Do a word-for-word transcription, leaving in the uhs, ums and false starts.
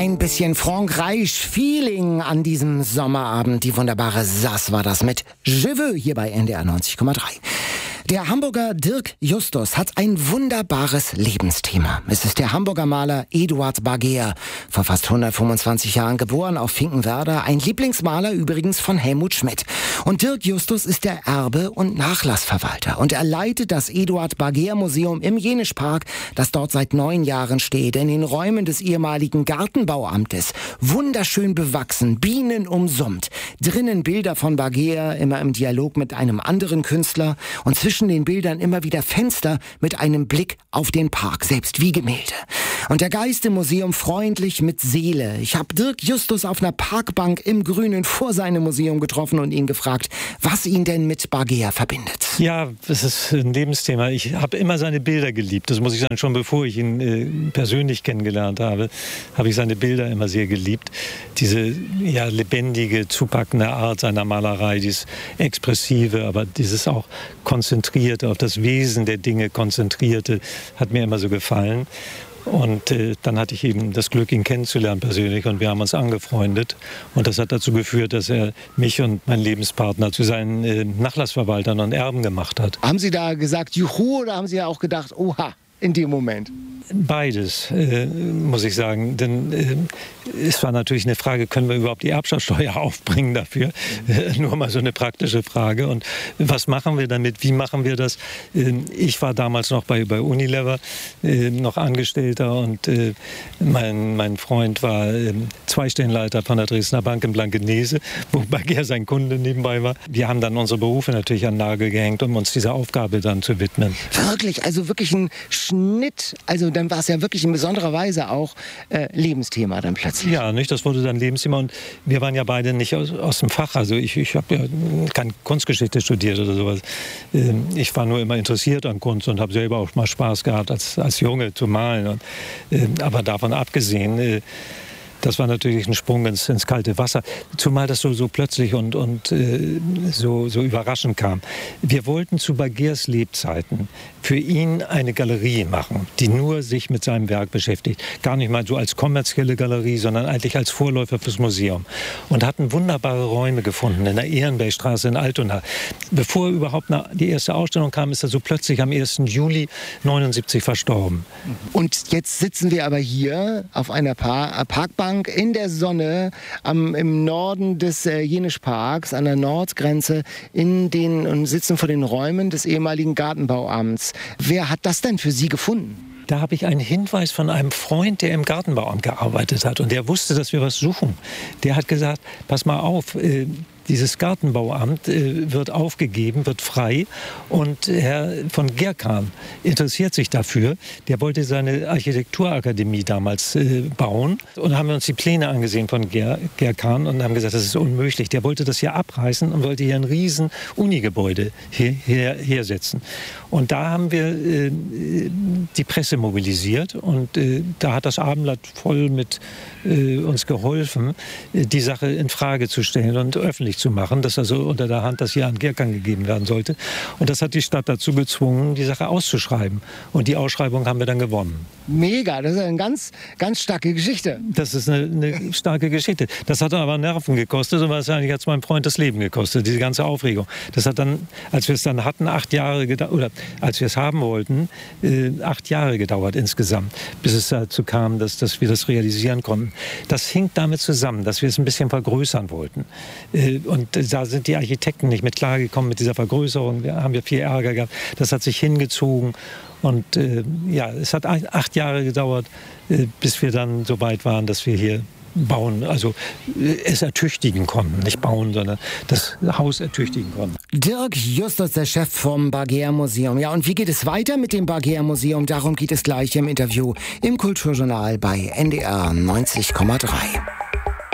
Ein bisschen Frankreich-Feeling an diesem Sommerabend. Die wunderbare Sass war das mit Je veux hier bei N D R neunzig Komma drei. Der Hamburger Dirk Justus hat ein wunderbares Lebensthema. Es ist der Hamburger Maler Eduard Bargeer, vor fast hundertfünfundzwanzig Jahren geboren auf Finkenwerder, ein Lieblingsmaler übrigens von Helmut Schmidt. Und Dirk Justus ist der Erbe- und Nachlassverwalter und er leitet das Eduard Bargeer Museum im Jenischpark, das dort seit neun Jahren steht, in den Räumen des ehemaligen Gartenbauamtes. Wunderschön bewachsen, Bienen umsummt. Drinnen Bilder von Bargeer, immer im Dialog mit einem anderen Künstler und zwischen Zwischen den Bildern immer wieder Fenster mit einem Blick auf den Park, selbst wie Gemälde. Und der Geist im Museum freundlich mit Seele. Ich habe Dirk Justus auf einer Parkbank im Grünen vor seinem Museum getroffen und ihn gefragt, was ihn denn mit Bargeer verbindet. Ja, das ist ein Lebensthema. Ich habe immer seine Bilder geliebt. Das muss ich sagen, schon bevor ich ihn äh, persönlich kennengelernt habe, habe ich seine Bilder immer sehr geliebt. Diese ja, lebendige, zupackende Art seiner Malerei, dieses expressive, aber dieses auch konzentrierte, auf das Wesen der Dinge konzentrierte, hat mir immer so gefallen. Und äh, dann hatte ich eben das Glück, ihn kennenzulernen persönlich und wir haben uns angefreundet. Und das hat dazu geführt, dass er mich und meinen Lebenspartner zu seinen äh, Nachlassverwaltern und Erben gemacht hat. Haben Sie da gesagt, juhu, oder haben Sie ja auch gedacht, oha, in dem Moment? Beides, äh, muss ich sagen. Denn äh, es war natürlich eine Frage, können wir überhaupt die Erbschaftssteuer aufbringen dafür? Äh, nur mal so eine praktische Frage. Und was machen wir damit? Wie machen wir das? Äh, ich war damals noch bei, bei Unilever, äh, noch Angestellter und äh, mein, mein Freund war äh, Zweistellenleiter von der Dresdner Bank in Blankenese, wo Bargeer sein Kunde nebenbei war. Wir haben dann unsere Berufe natürlich an den Nagel gehängt, um uns dieser Aufgabe dann zu widmen. Wirklich, also wirklich ein Schnitt, also dann war es ja wirklich in besonderer Weise auch äh, Lebensthema dann plötzlich. Ja, nicht? Das wurde dann Lebensthema und wir waren ja beide nicht aus, aus dem Fach. Also ich, ich habe ja keine Kunstgeschichte studiert oder sowas. Ähm, ich war nur immer interessiert an Kunst und habe selber auch mal Spaß gehabt, als, als Junge zu malen. Und, äh, aber davon abgesehen, äh, das war natürlich ein Sprung ins, ins kalte Wasser, zumal das so, so plötzlich und, und äh, so, so überraschend kam. Wir wollten zu Bargeers Lebzeiten für ihn eine Galerie machen, die nur sich mit seinem Werk beschäftigt. Gar nicht mal so als kommerzielle Galerie, sondern eigentlich als Vorläufer fürs Museum. Und hatten wunderbare Räume gefunden in der Ehrenbergstraße in Altona. Bevor überhaupt die erste Ausstellung kam, ist er so plötzlich am ersten Juli neunundsiebzig verstorben. Und jetzt sitzen wir aber hier auf einer pa- Parkbank in der Sonne am, im Norden des äh, Jenischparks, an der Nordgrenze, in den, und sitzen vor den Räumen des ehemaligen Gartenbauamts. Wer hat das denn für Sie gefunden? Da habe ich einen Hinweis von einem Freund, der im Gartenbauamt gearbeitet hat und der wusste, dass wir was suchen. Der hat gesagt, pass mal auf, äh, dieses Gartenbauamt äh, wird aufgegeben, wird frei und Herr von Gerkan interessiert sich dafür. Der wollte seine Architekturakademie damals äh, bauen und haben wir uns die Pläne angesehen von Ger Gerkan und haben gesagt, das ist unmöglich. Der wollte das hier abreißen und wollte hier ein riesen Unigebäude hier, hier, hersetzen. Und da haben wir äh, die Presse mobilisiert und äh, da hat das Abendblatt voll mit äh, uns geholfen, äh, die Sache in Frage zu stellen und öffentlich zu machen, dass also unter der Hand das hier an Gerkan gegeben werden sollte. Und das hat die Stadt dazu gezwungen, die Sache auszuschreiben. Und die Ausschreibung haben wir dann gewonnen. Mega, das ist eine ganz, ganz starke Geschichte. Das ist eine, eine starke Geschichte. Das hat dann aber Nerven gekostet und wahrscheinlich hat es meinem Freund das Leben gekostet, diese ganze Aufregung. Das hat dann, als wir es dann hatten, acht Jahre gedauert, oder als wir es haben wollten, äh, acht Jahre gedauert insgesamt, bis es dazu kam, dass, dass wir das realisieren konnten. Das hing damit zusammen, dass wir es ein bisschen vergrößern wollten. Äh, Und da sind die Architekten nicht mit klargekommen mit dieser Vergrößerung. Da haben wir viel Ärger gehabt. Das hat sich hingezogen. Und äh, ja, es hat acht Jahre gedauert, äh, bis wir dann so weit waren, dass wir hier bauen, also äh, es ertüchtigen konnten. Nicht bauen, sondern das Haus ertüchtigen konnten. Dirk Justus, der Chef vom Bargeer Museum. Ja, und wie geht es weiter mit dem Bargeer Museum? Darum geht es gleich im Interview im Kulturjournal bei N D R neunzig Komma drei.